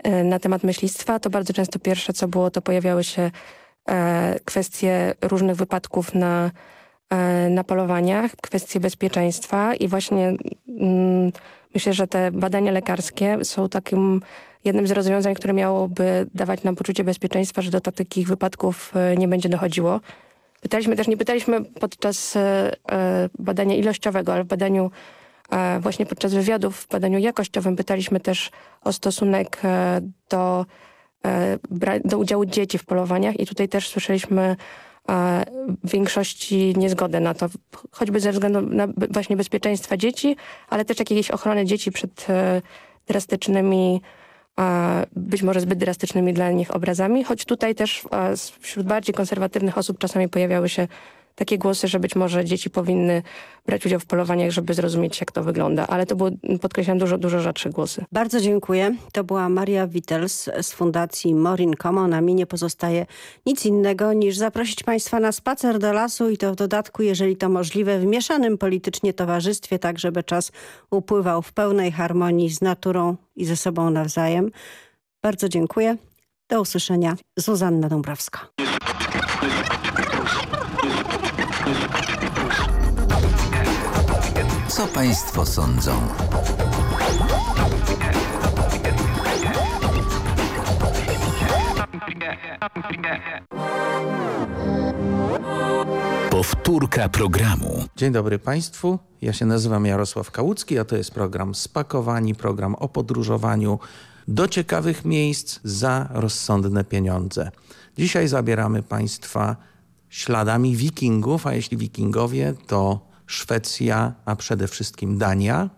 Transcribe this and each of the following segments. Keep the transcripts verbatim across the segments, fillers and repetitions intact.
na temat myślistwa, to bardzo często pierwsze, co było, to pojawiały się e, kwestie różnych wypadków na, e, na polowaniach, kwestie bezpieczeństwa i właśnie mm, myślę, że te badania lekarskie są takim jednym z rozwiązań, które miałoby dawać nam poczucie bezpieczeństwa, że do takich wypadków e, nie będzie dochodziło. Pytaliśmy też, nie pytaliśmy podczas e, badania ilościowego, ale w badaniu e, właśnie podczas wywiadów, w badaniu jakościowym pytaliśmy też o stosunek e, do, e, bra, do udziału dzieci w polowaniach i tutaj też słyszeliśmy e, w większości niezgodę na to, choćby ze względu na właśnie bezpieczeństwa dzieci, ale też jakiejś ochrony dzieci przed e, drastycznymi a być może zbyt drastycznymi dla nich obrazami, choć tutaj też a, wśród bardziej konserwatywnych osób czasami pojawiały się takie głosy, że być może dzieci powinny brać udział w polowaniach, żeby zrozumieć, jak to wygląda. Ale to było, podkreślam, dużo, dużo rzadsze głosy. Bardzo dziękuję. To była Maria Wittels z Fundacji Morin Common. A mi nie pozostaje nic innego niż zaprosić Państwa na spacer do lasu i to w dodatku, jeżeli to możliwe, w mieszanym politycznie towarzystwie, tak żeby czas upływał w pełnej harmonii z naturą i ze sobą nawzajem. Bardzo dziękuję. Do usłyszenia. Zuzanna Dąbrowska. Co Państwo sądzą? Powtórka programu. Dzień dobry Państwu. Ja się nazywam Jarosław Kałucki, a to jest program Spakowani, program o podróżowaniu do ciekawych miejsc za rozsądne pieniądze. Dzisiaj zabieramy Państwa śladami wikingów, a jeśli wikingowie, to Szwecja, a przede wszystkim Dania.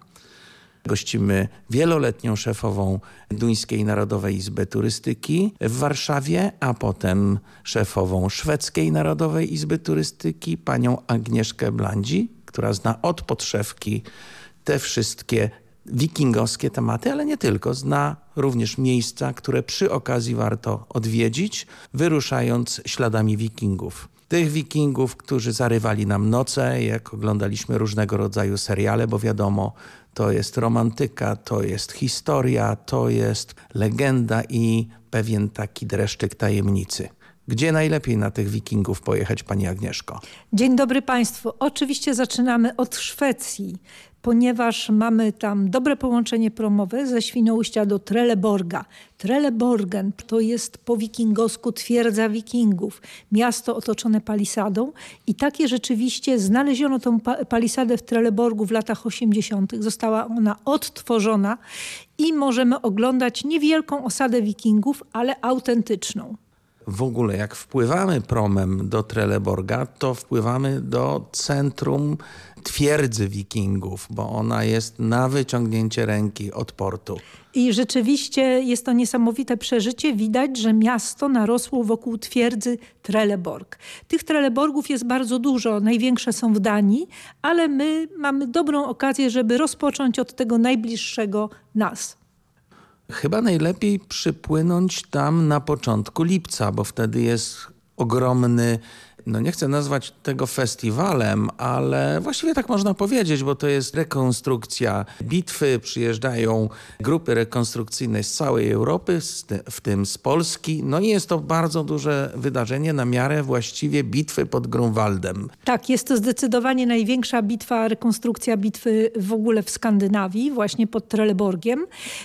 Gościmy wieloletnią szefową Duńskiej Narodowej Izby Turystyki w Warszawie, a potem szefową Szwedzkiej Narodowej Izby Turystyki, panią Agnieszkę Blandzi, która zna od podszewki te wszystkie wikingowskie tematy, ale nie tylko. Zna również miejsca, które przy okazji warto odwiedzić, wyruszając śladami wikingów. Tych wikingów, którzy zarywali nam noce, jak oglądaliśmy różnego rodzaju seriale, bo wiadomo, to jest romantyka, to jest historia, to jest legenda i pewien taki dreszczyk tajemnicy. Gdzie najlepiej na tych wikingów pojechać, pani Agnieszko? Dzień dobry Państwu. Oczywiście zaczynamy od Szwecji, ponieważ mamy tam dobre połączenie promowe ze Świnoujścia do Trelleborga. Trelleborgen to jest po wikingosku twierdza wikingów, miasto otoczone palisadą i takie rzeczywiście znaleziono tą palisadę w Trelleborgu w latach osiemdziesiątych. Została ona odtworzona i możemy oglądać niewielką osadę wikingów, ale autentyczną. W ogóle jak wpływamy promem do Trelleborga, to wpływamy do centrum twierdzy wikingów, bo ona jest na wyciągnięcie ręki od portu. I rzeczywiście jest to niesamowite przeżycie. Widać, że miasto narosło wokół twierdzy Trelleborg. Tych Trelleborgów jest bardzo dużo. Największe są w Danii, ale my mamy dobrą okazję, żeby rozpocząć od tego najbliższego nas. Chyba najlepiej przypłynąć tam na początku lipca, bo wtedy jest ogromny, no nie chcę nazwać tego festiwalem, ale właściwie tak można powiedzieć, bo to jest rekonstrukcja bitwy. Przyjeżdżają grupy rekonstrukcyjne z całej Europy, w tym z Polski. No i jest to bardzo duże wydarzenie na miarę właściwie bitwy pod Grunwaldem. Tak, jest to zdecydowanie największa bitwa, rekonstrukcja bitwy w ogóle w Skandynawii, właśnie pod Trelleborgiem.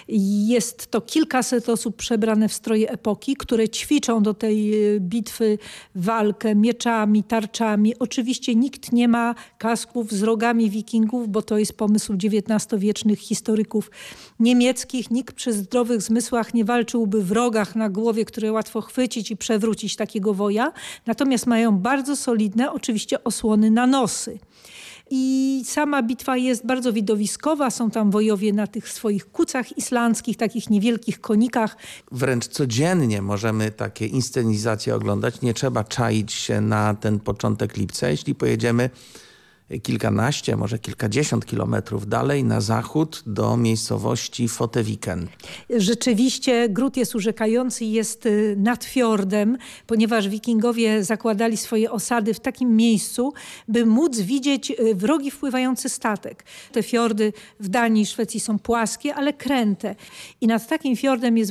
Jest to kilkaset osób przebrane w stroje epoki, które ćwiczą do tej bitwy walkę mieczami, tarczami. Oczywiście nikt nie ma kasków z rogami wikingów, bo to jest pomysł dziewiętnastowiecznych historyków niemieckich. Nikt przy zdrowych zmysłach nie walczyłby w rogach na głowie, które łatwo chwycić i przewrócić takiego woja. Natomiast mają bardzo solidne, oczywiście, osłony na nosy. I sama bitwa jest bardzo widowiskowa. Są tam wojowie na tych swoich kucach islandzkich, takich niewielkich konikach. Wręcz codziennie możemy takie inscenizacje oglądać. Nie trzeba czaić się na ten początek lipca. Jeśli pojedziemy kilkanaście, może kilkadziesiąt kilometrów dalej na zachód do miejscowości Foteviken. Rzeczywiście gród jest urzekający, jest nad fiordem, ponieważ wikingowie zakładali swoje osady w takim miejscu, by móc widzieć wrogi wpływający statek. Te fiordy w Danii i Szwecji są płaskie, ale kręte. I nad takim fiordem jest